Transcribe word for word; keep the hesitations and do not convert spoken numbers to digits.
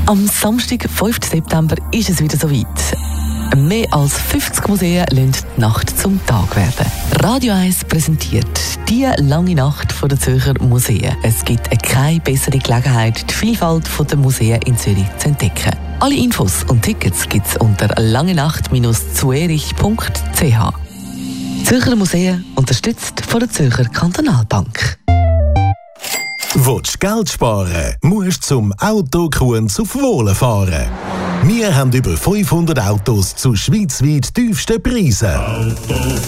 Am Samstag, fünften September, ist es wieder soweit. Mehr als fünfzig Museen lassen die Nacht zum Tag werden. Radio eins präsentiert die lange Nacht der Zürcher Museen. Es gibt keine bessere Gelegenheit, die Vielfalt der Museen in Zürich zu entdecken. Alle Infos und Tickets gibt es unter langenacht Bindestrich zuerich Punkt c h. Zürcher Museen unterstützt von der Zürcher Kantonalbank. Willst du Geld sparen, musst zum Autokunz auf Wohlen fahren. Wir haben über fünfhundert Autos zu schweizweit tiefsten Preisen.